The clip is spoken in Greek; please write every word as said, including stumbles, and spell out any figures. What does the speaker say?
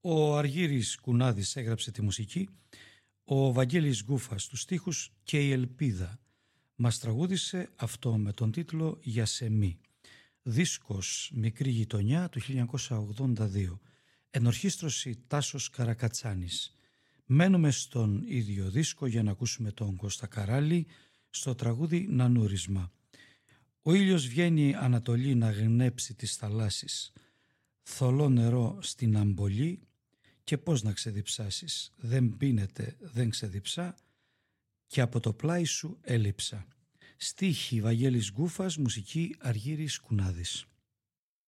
Ο Αργύρης Κουνάδης έγραψε τη μουσική, ο Βαγγέλης Γκούφας στους στίχους και η Ελπίδα μας τραγούδισε αυτό με τον τίτλο «Για σεμί». Δίσκος «Μικρή γειτονιά» του χίλια εννιακόσια ογδόντα δύο. Ενορχήστρωση Τάσος Καρακατσάνης. Μένουμε στον ίδιο δίσκο για να ακούσουμε τον Κώστα Καράλη στο τραγούδι «Νανούρισμα». Ο ήλιος βγαίνει ανατολή να γνέψει τις θαλάσσεις. Θολό νερό στην αμπολή και πώς να ξεδιψάσεις. Δεν πίνεται, δεν ξεδιψά και από το πλάι σου έλειψα. Στίχη Βαγγέλης Γκούφας, μουσική Αργύρης Κουνάδης.